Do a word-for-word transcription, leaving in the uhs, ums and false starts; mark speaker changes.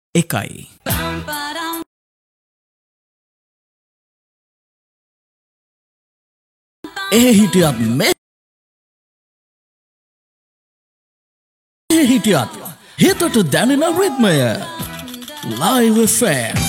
Speaker 1: එකයි. ඒ හිටියත් මේ ඒ හිටියත් හිතට දැනෙන රිද්මය Live F M